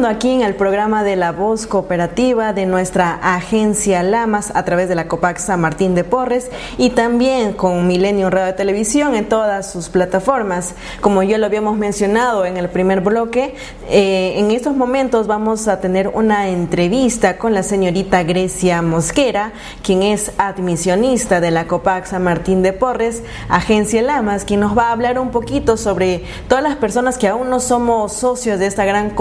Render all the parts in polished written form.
continuando aquí en el programa de La Voz Cooperativa de nuestra agencia Lamas a través de la Copac San Martín de Porres y también con Milenio Radio Televisión en todas sus plataformas. Como ya lo habíamos mencionado en el primer bloque, en estos momentos vamos a tener una entrevista con la señorita Grecia Mosquera, quien es admisionista de la Copac San Martín de Porres, agencia Lamas, quien nos va a hablar un poquito sobre todas las personas que aún no somos socios de esta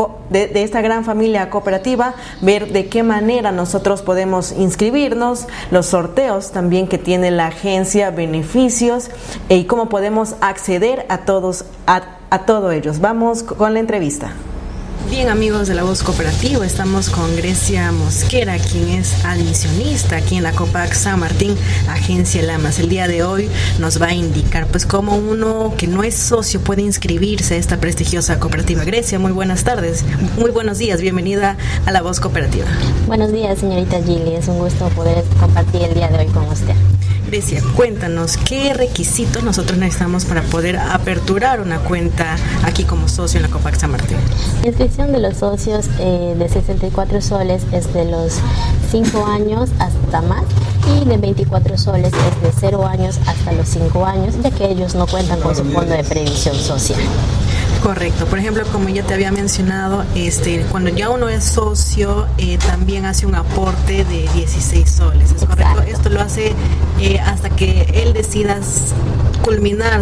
gran familia cooperativa, ver de qué manera nosotros podemos inscribirnos, los sorteos también que tiene la agencia, beneficios y cómo podemos acceder a todo ellos. Vamos con la entrevista. Bien, amigos de La Voz Cooperativa, estamos con Grecia Mosquera, quien es admisionista aquí en la Copac San Martín, agencia Lamas. El día de hoy nos va a indicar pues cómo uno que no es socio puede inscribirse a esta prestigiosa cooperativa. Grecia, muy buenas tardes, muy buenos días, bienvenida a La Voz Cooperativa. Buenos días, señorita Gili, es un gusto poder compartir el día de hoy con usted. Grecia, cuéntanos, ¿qué requisitos nosotros necesitamos para poder aperturar una cuenta aquí como socio en la Copac San Martín? La inscripción de los socios de 64 soles es de los 5 años hasta más y de 24 soles es de 0 años hasta los 5 años, ya que ellos no cuentan con su fondo de previsión social. Correcto. Por ejemplo, como ya te había mencionado, cuando ya uno es socio, también hace un aporte de 16 soles. ¿Es correcto? Esto lo hace hasta que él decida culminar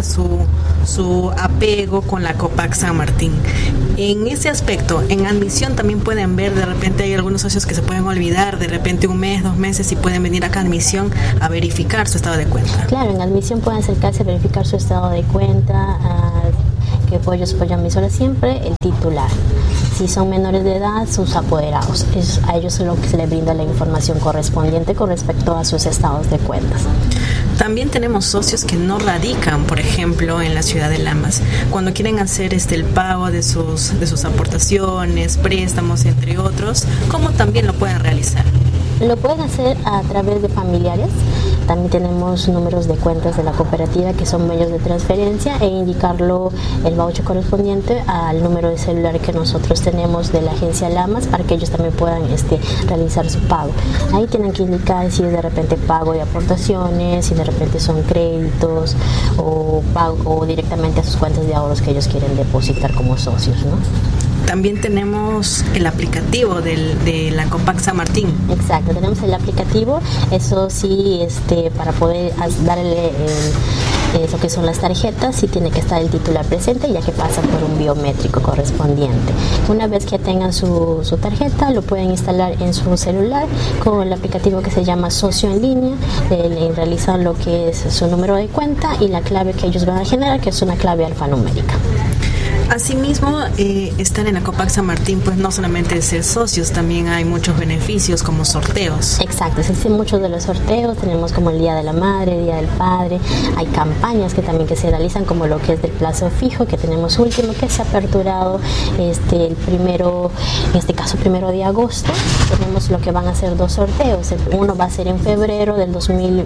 su apego con la Copac San Martín. En ese aspecto, en admisión también pueden ver, de repente hay algunos socios que se pueden olvidar, de repente 1 mes, 2 meses, y pueden venir acá a admisión a verificar su estado de cuenta. Claro, en admisión pueden acercarse a verificar su estado de cuenta, que ellos apoyan emisoras siempre, el titular. Si son menores de edad, sus apoderados. A ellos es lo que se les brinda la información correspondiente con respecto a sus estados de cuentas. También tenemos socios que no radican, por ejemplo, en la ciudad de Lamas. Cuando quieren hacer el pago de sus aportaciones, préstamos, entre otros, ¿cómo también lo pueden realizar? Lo pueden hacer a través de familiares. También tenemos números de cuentas de la cooperativa que son medios de transferencia e indicarlo el voucher correspondiente al número de celular que nosotros tenemos de la agencia Lamas para que ellos también puedan realizar su pago. Ahí tienen que indicar si es de repente pago de aportaciones, si de repente son créditos o pago o directamente a sus cuentas de ahorros que ellos quieren depositar como socios, ¿no? También tenemos el aplicativo de la Copac San Martín. Exacto, tenemos el aplicativo, eso sí, para poder darle lo que son las tarjetas, sí tiene que estar el titular presente, ya que pasa por un biométrico correspondiente. Una vez que tengan su tarjeta, lo pueden instalar en su celular con el aplicativo que se llama Socio en Línea, realizan lo que es su número de cuenta y la clave que ellos van a generar, que es una clave alfanumérica. Asimismo, estar en la Copac San Martín, pues no solamente es ser socios, también hay muchos beneficios como sorteos. Exacto, existen muchos de los sorteos, tenemos como el Día de la Madre, el Día del Padre, hay campañas que se realizan como lo que es del plazo fijo, que tenemos último, que se ha aperturado el primero, en este caso 1 de agosto, tenemos lo que van a ser 2 sorteos, uno va a ser en febrero del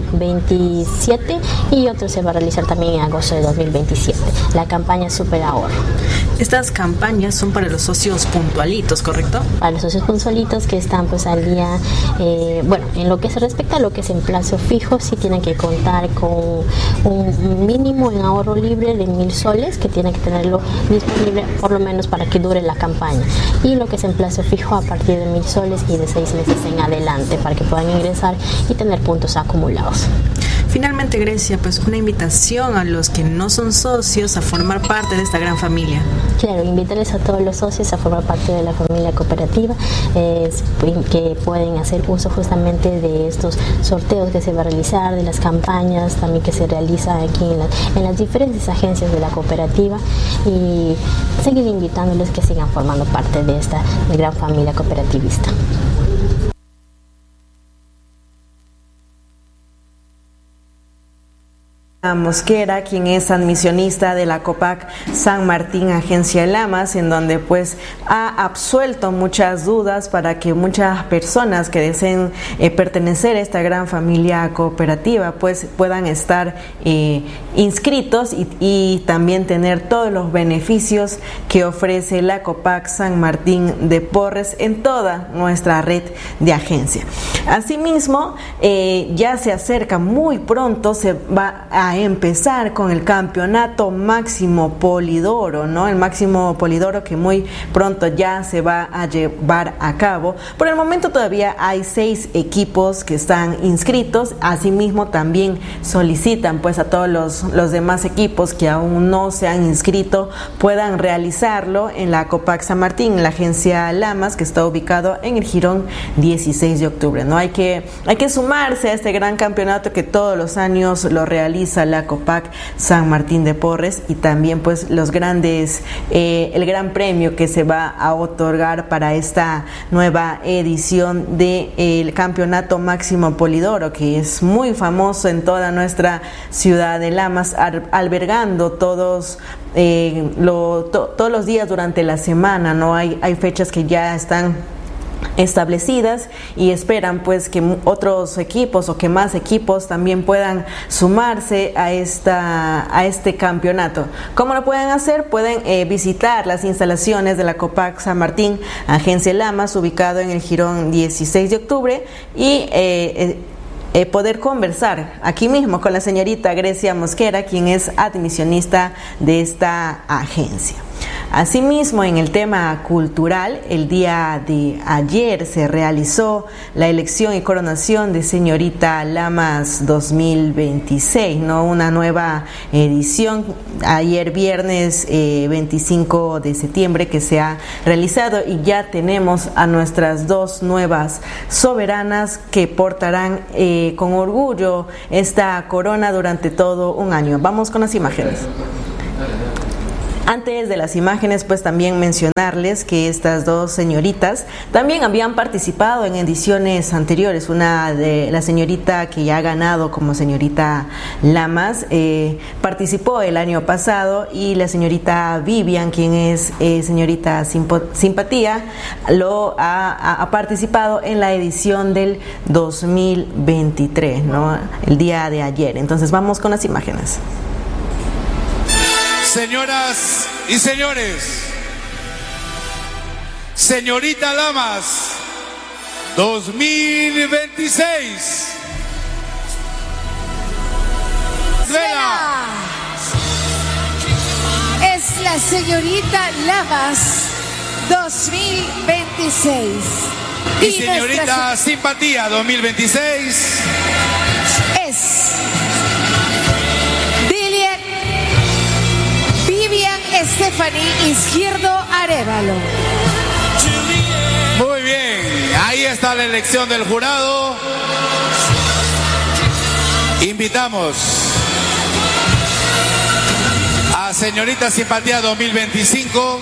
2027 y otro se va a realizar también en agosto de 2027, la campaña Super Ahorro. Estas campañas son para los socios puntualitos, ¿correcto? Para los socios puntualitos que están pues al día, en lo que se respecta a lo que es en plazo fijo, sí tienen que contar con un mínimo en ahorro libre de 1,000 soles, que tienen que tenerlo disponible por lo menos para que dure la campaña. Y lo que es en plazo fijo a partir de 1,000 soles y de 6 meses en adelante para que puedan ingresar y tener puntos acumulados. Finalmente, Grecia, pues una invitación a los que no son socios a formar parte de esta gran familia. Claro, invitarles a todos los socios a formar parte de la familia cooperativa, que pueden hacer uso justamente de estos sorteos que se va a realizar, de las campañas también que se realizan aquí en las diferentes agencias de la cooperativa, y seguir invitándoles que sigan formando parte de esta gran familia cooperativista. Mosquera, quien es admisionista de la COPAC San Martín Agencia Lamas, en donde pues ha absuelto muchas dudas para que muchas personas que deseen pertenecer a esta gran familia cooperativa pues puedan estar inscritos y también tener todos los beneficios que ofrece la COPAC San Martín de Porres en toda nuestra red de agencia. Asimismo, ya se acerca muy pronto, se va a empezar con el campeonato máximo Polidoro, ¿no? El máximo Polidoro que muy pronto ya se va a llevar a cabo. Por el momento todavía hay 6 equipos que están inscritos. Asimismo también solicitan pues a todos los demás equipos que aún no se han inscrito puedan realizarlo en la COPAC San Martín, en la agencia Lamas, que está ubicado en el Jirón 16 de octubre, ¿no? Hay que sumarse a este gran campeonato que todos los años lo realiza la COPAC San Martín de Porres, y también pues los grandes, el gran premio que se va a otorgar para esta nueva edición del campeonato máximo Polidoro, que es muy famoso en toda nuestra ciudad de Lamas, albergando todos los días durante la semana, ¿no? Hay fechas que ya están establecidas y esperan pues que otros equipos o que más equipos también puedan sumarse a este campeonato. ¿Cómo lo pueden hacer? Pueden visitar las instalaciones de la COPAC San Martín Agencia Lamas, ubicado en el Jirón 16 de octubre, y poder conversar aquí mismo con la señorita Grecia Mosquera, quien es admisionista de esta agencia. Asimismo, en el tema cultural, el día de ayer se realizó la elección y coronación de Señorita Lamas 2026, ¿no? Una nueva edición, ayer viernes 25 de septiembre que se ha realizado, y ya tenemos a nuestras 2 nuevas soberanas que portarán con orgullo esta corona durante todo un año. Vamos con las imágenes. Antes de las imágenes, pues también mencionarles que estas 2 señoritas también habían participado en ediciones anteriores. Una de la señorita que ya ha ganado como señorita Lamas participó el año pasado, y la señorita Vivian, quien es señorita Simpatía, ha participado en la edición del 2023, ¿no? El día de ayer. Entonces vamos con las imágenes. Señoras y señores, Señorita Lamas 2026. ¡Vela! Es la Señorita Lamas 2026. Y Señorita Simpatía 2026 es Stephanie Izquierdo Arévalo. Muy bien, ahí está la elección del jurado. Invitamos a Señorita Simpatía 2025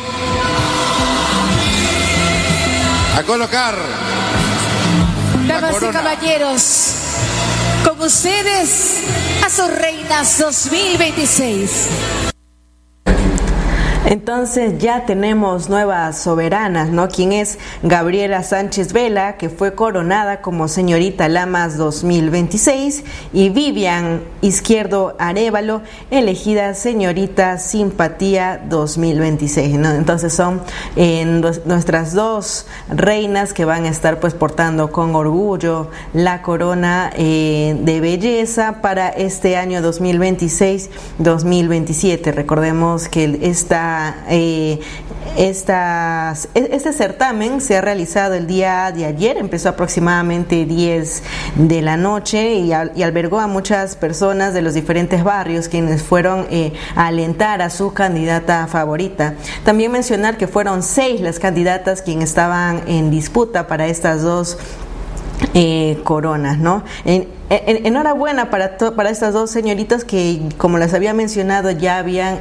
a colocar damas y caballeros, con ustedes a sus reinas 2026. Entonces ya tenemos nuevas soberanas, ¿no? Quien es Gabriela Sánchez Vela, que fue coronada como Señorita Lamas 2026, y Vivian Izquierdo Arévalo, elegida Señorita Simpatía 2026, ¿no? Entonces son nuestras 2 reinas que van a estar pues portando con orgullo la corona de belleza para este año 2026-2027. Recordemos que este certamen se ha realizado el día de ayer, empezó aproximadamente 10 de la noche y albergó a muchas personas de los diferentes barrios quienes fueron a alentar a su candidata favorita. También mencionar que fueron 6 las candidatas quienes estaban en disputa para estas 2 coronas, ¿no? enhorabuena para estas dos señoritas que, como les había mencionado, ya habían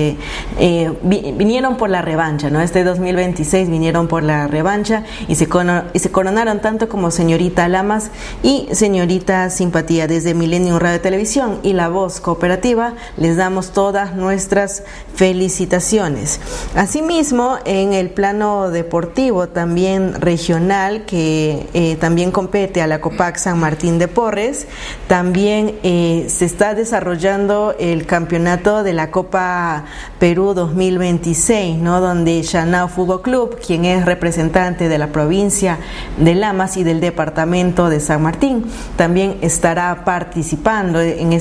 vinieron por la revancha, ¿no? Este 2026 vinieron por la revancha y se coronaron tanto como señorita Lamas y señorita Simpatía. Desde Millennium Radio Televisión y La Voz Cooperativa les damos todas nuestras felicitaciones. Asimismo, en el plano deportivo también regional, que también compete a la Copac San Martín de Porres, también se está desarrollando el campeonato de la Copa Perú 2026, ¿no? Donde Chanao Fútbol Club, quien es representante de la provincia de Lamas y del departamento de San Martín, también está participando en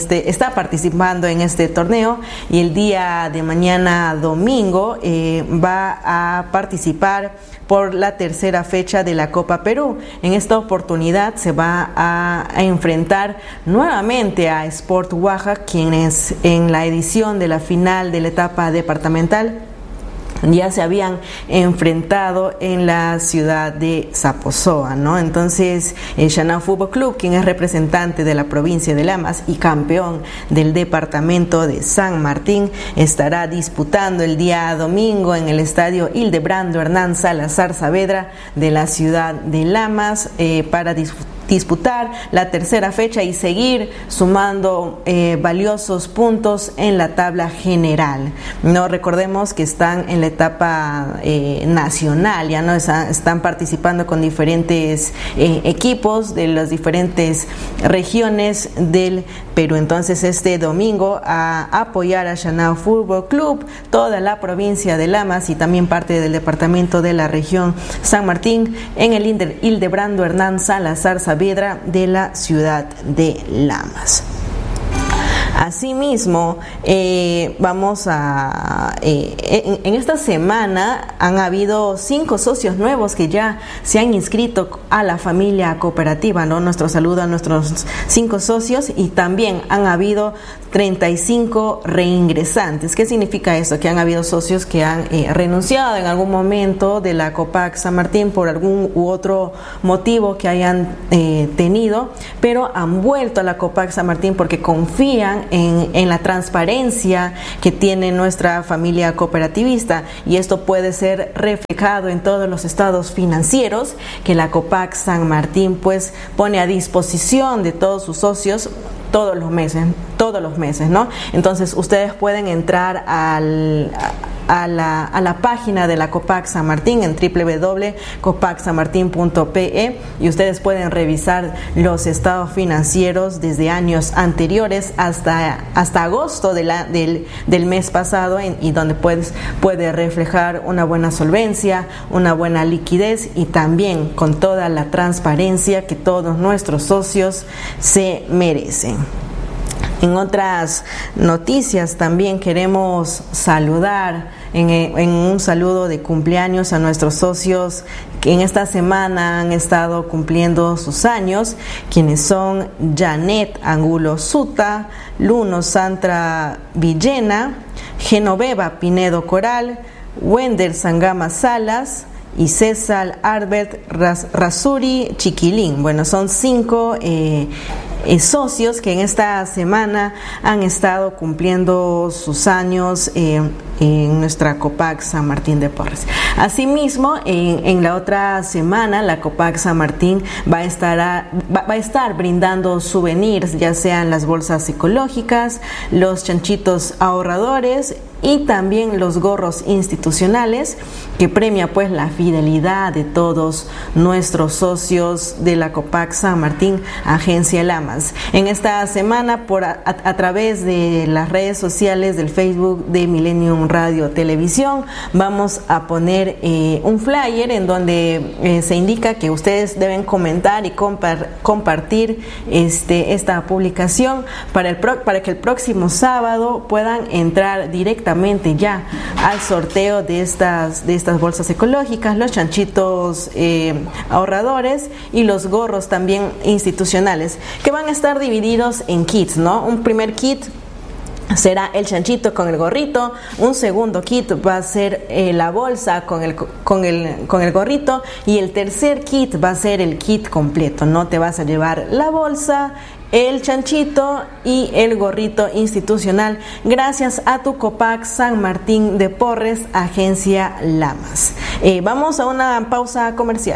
este torneo, y el día de mañana domingo va a participar por la tercera fecha de la Copa Perú. En esta oportunidad se va a enfrentar nuevamente a Sport Oaxaca, quienes en la edición de la final de la etapa departamental ya se habían enfrentado en la ciudad de Zaposoa, ¿no? Entonces, el Chanao Fútbol Club, quien es representante de la provincia de Lamas y campeón del departamento de San Martín, estará disputando el día domingo en el estadio Hildebrando Hernán Salazar Saavedra de la ciudad de Lamas para disputar la tercera fecha y seguir sumando valiosos puntos en la tabla general. No recordemos que están en la etapa nacional, ya no están participando con diferentes equipos de las diferentes regiones del Perú. Entonces, este domingo a apoyar a Chanao Fútbol Club, toda la provincia de Lamas y también parte del departamento de la región San Martín en el Hildebrando Hernán Salazar Saavedra de la ciudad de Lamas. Asimismo, vamos a en esta semana han habido 5 socios nuevos que ya se han inscrito a la familia cooperativa, ¿no? Nuestro saludo a nuestros 5 socios, y también han habido 35 reingresantes. ¿Qué significa esto? Que han habido socios que han renunciado en algún momento de la Copac San Martín por algún u otro motivo que hayan tenido, pero han vuelto a la Copac San Martín porque confían en la transparencia que tiene nuestra familia cooperativista, y esto puede ser reflejado en todos los estados financieros que la Copac San Martín pues pone a disposición de todos sus socios todos los meses, ¿no? Entonces ustedes pueden entrar a la página de la Copac San Martín en www.copacsanmartin.pe y ustedes pueden revisar los estados financieros desde años anteriores hasta agosto del mes pasado, y donde puede reflejar una buena solvencia, una buena liquidez y también con toda la transparencia que todos nuestros socios se merecen. En otras noticias también queremos saludar en un saludo de cumpleaños a nuestros socios que en esta semana han estado cumpliendo sus años, quienes son Janet Angulo Suta, Luno Santra Villena, Genoveva Pinedo Coral, Wender Sangama Salas y César Albert Rasuri Chiquilín. Bueno, son 5 socios que en esta semana han estado cumpliendo sus años en nuestra Copac San Martín de Porres. Asimismo, en la otra semana la Copac San Martín va a estar brindando souvenirs, ya sean las bolsas ecológicas, los chanchitos ahorradores y también los gorros institucionales, que premia pues la fidelidad de todos nuestros socios de la Copac San Martín Agencia Lamas. En esta semana, a través de las redes sociales del Facebook de Millennium Radio Televisión, vamos a poner un flyer en donde se indica que ustedes deben comentar y compartir esta publicación para que el próximo sábado puedan entrar directamente ya al sorteo de estas bolsas ecológicas, los chanchitos ahorradores y los gorros también institucionales, que van a estar divididos en kits, ¿no? Un primer kit será el chanchito con el gorrito. Un segundo kit va a ser la bolsa con el gorrito, y el tercer kit va a ser el kit completo. No te vas a llevar la bolsa, el chanchito y el gorrito institucional, gracias a tu Copac San Martín de Porres, Agencia Lamas. Vamos a una pausa comercial.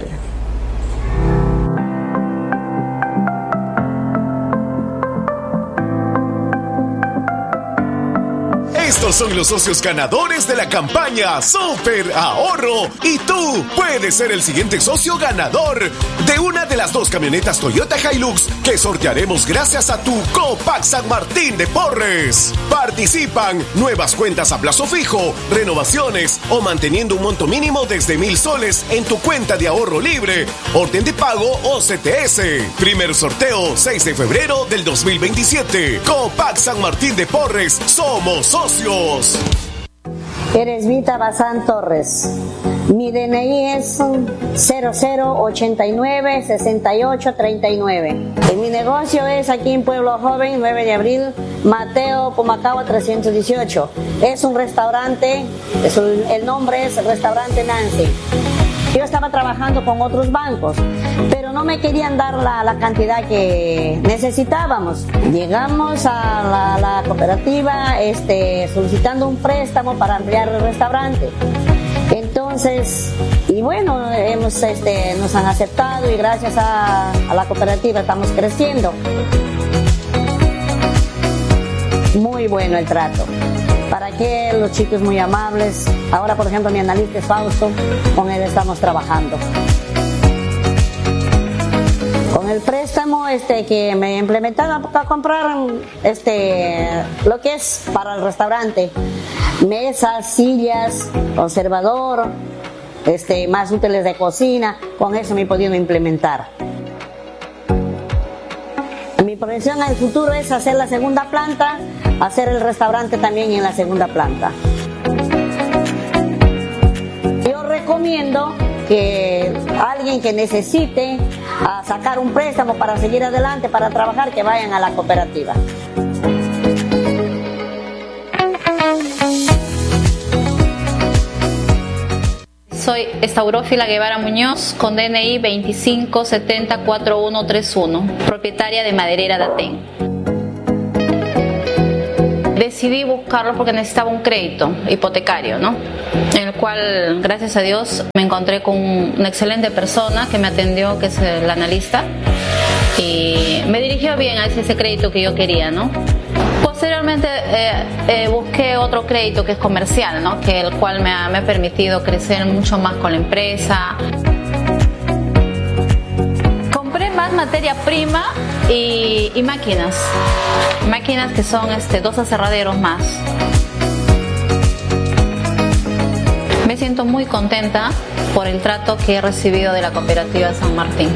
Estos son los socios ganadores de la campaña Super Ahorro, y tú puedes ser el siguiente socio ganador de una de las 2 camionetas Toyota Hilux que sortearemos gracias a tu Copac San Martín de Porres. Participan nuevas cuentas a plazo fijo, renovaciones o manteniendo un monto mínimo desde 1,000 soles en tu cuenta de ahorro libre, orden de pago o CTS. Primer sorteo 6 de febrero del 2027. Copac San Martín de Porres, somos socios. Eresbita Bazán Torres. Mi DNI es 00896839. Mi negocio es aquí en Pueblo Joven, 9 de abril, Mateo Pumacahua 318. Es un restaurante, el nombre es Restaurante Nancy. Yo estaba trabajando con otros bancos, pero no me querían dar la cantidad que necesitábamos. Llegamos a la cooperativa solicitando un préstamo para ampliar el restaurante. Entonces, y bueno, nos han aceptado, y gracias a la cooperativa estamos creciendo. Muy bueno el trato. ¿Para qué? Los chicos muy amables. Ahora, por ejemplo, mi analista es Fausto, con él estamos trabajando. Con el préstamo que me implementaron para comprar lo que es para el restaurante, mesas, sillas, conservador, más útiles de cocina, con eso me he podido implementar. Mi proyección al futuro es hacer la segunda planta, hacer el restaurante también en la segunda planta. Yo recomiendo que alguien que necesite sacar un préstamo para seguir adelante, para trabajar, que vayan a la cooperativa. Soy Estaurófila Guevara Muñoz, con DNI 25704131, propietaria de Maderera Datén. Decidí buscarlo porque necesitaba un crédito hipotecario, ¿no? En el cual, gracias a Dios, me encontré con una excelente persona que me atendió, que es el analista, y me dirigió bien a ese crédito que yo quería, ¿no? Posteriormente busqué otro crédito que es comercial, ¿no? Que el cual me ha permitido crecer mucho más con la empresa. Compré más materia prima y máquinas que son 2 aserraderos más. Me siento muy contenta por el trato que he recibido de la cooperativa San Martín.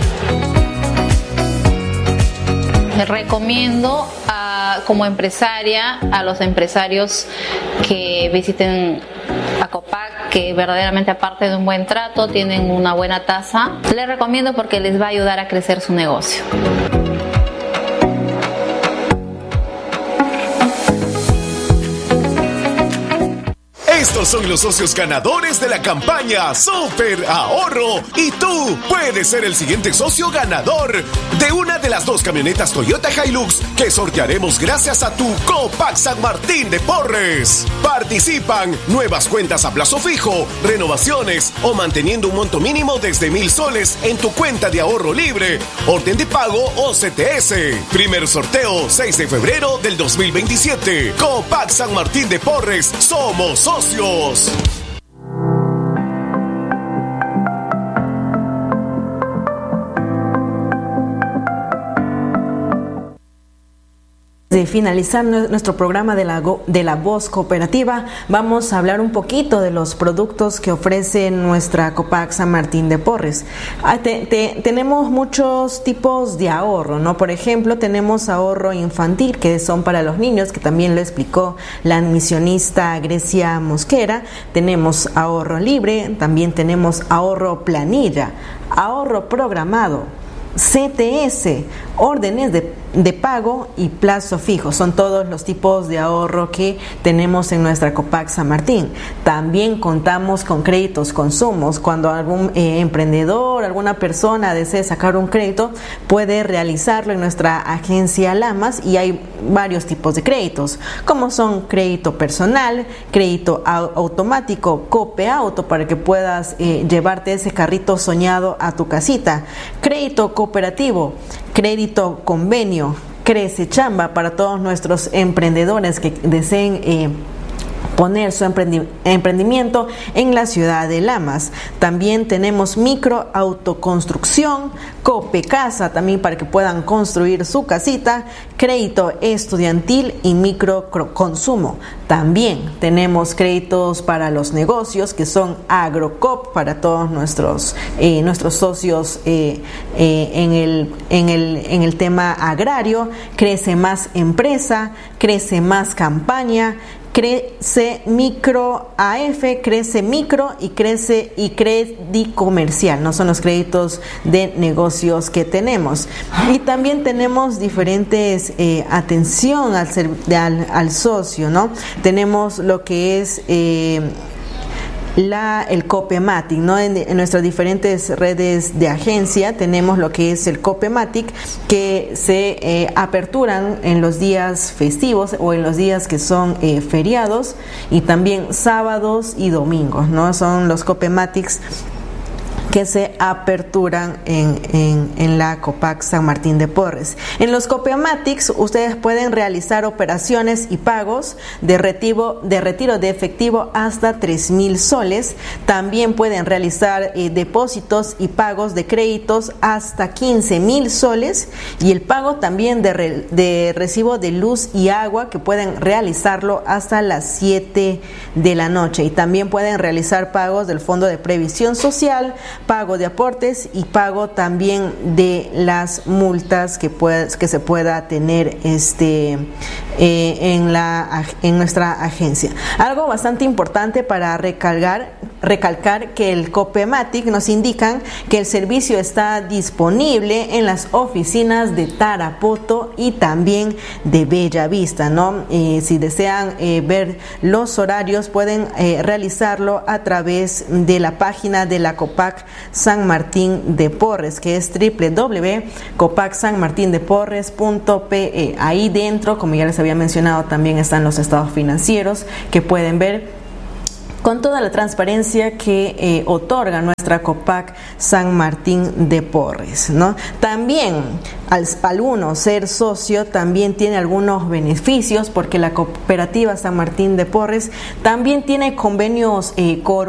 Les recomiendo como empresaria a los empresarios que visiten a Copac, que verdaderamente, aparte de un buen trato, tienen una buena tasa. Les recomiendo porque les va a ayudar a crecer su negocio. Estos son los socios ganadores de la campaña Super Ahorro, y tú puedes ser el siguiente socio ganador de una de las 2 camionetas Toyota Hilux que sortearemos gracias a tu Copac San Martín de Porres. Participan nuevas cuentas a plazo fijo, renovaciones o manteniendo un monto mínimo desde 1,000 soles en tu cuenta de ahorro libre, orden de pago o CTS. Primer sorteo 6 de febrero del 2027. Copac San Martín de Porres, somos socios. De finalizar nuestro programa de la Voz Cooperativa, vamos a hablar un poquito de los productos que ofrece nuestra Copac San Martín de Porres. Tenemos muchos tipos de ahorro, ¿no? Por ejemplo, tenemos ahorro infantil, que son para los niños, que también lo explicó la admisionista Grecia Mosquera. Tenemos ahorro libre, también tenemos ahorro planilla, ahorro programado, CTS, órdenes de de pago y plazo fijo. Son todos los tipos de ahorro que tenemos en nuestra Copac San Martín. También contamos con créditos consumos. Cuando algún emprendedor, alguna persona desee sacar un crédito, puede realizarlo en nuestra agencia Lamas, y hay varios tipos de créditos, como son crédito personal, crédito automático, Cope Auto, para que puedas llevarte ese carrito soñado a tu casita, crédito cooperativo, crédito convenio, Crece Chamba para todos nuestros emprendedores que deseen poner su emprendimiento en la ciudad de Lamas. También tenemos micro autoconstrucción, Cope Casa, también para que puedan construir su casita, crédito estudiantil y micro consumo. También tenemos créditos para los negocios, que son Agrocop para todos nuestros socios en el tema agrario, Crece Más Empresa, Crece Más Campaña, Crece Micro AF, Crece Micro y Crece y Crédito Comercial, no son los créditos de negocios que tenemos. Y también tenemos diferentes atención al socio, ¿no? Tenemos lo que es el Copematic, ¿no? En nuestras diferentes redes de agencia tenemos lo que es el Copematic, que se aperturan en los días festivos o en los días que son feriados, y también sábados y domingos, ¿no? Son los Copematics que se aperturan en la Copac San Martín de Porres. En los Copematics ustedes pueden realizar operaciones y pagos de retiro de efectivo hasta 3,000 soles. También pueden realizar depósitos y pagos de créditos hasta 15,000 soles, y el pago también de recibo de luz y agua, que pueden realizarlo hasta las 7 de la noche. Y también pueden realizar pagos del Fondo de Previsión Social, pago de aportes y pago también de las multas que se pueda tener en nuestra agencia. Algo bastante importante para recalcar que el Copematic nos indican que el servicio está disponible en las oficinas de Tarapoto y también de Bella Vista, ¿no? Si desean ver los horarios, pueden realizarlo a través de la página de la Copac San Martín de Porres, que es www.copacsanmartindeporres.pe. Ahí dentro, como ya les había mencionado, también están los estados financieros que pueden ver con toda la transparencia que otorga nuestra Copac San Martín de Porres, ¿no? También al uno ser socio también tiene algunos beneficios, porque la cooperativa San Martín de Porres también tiene convenios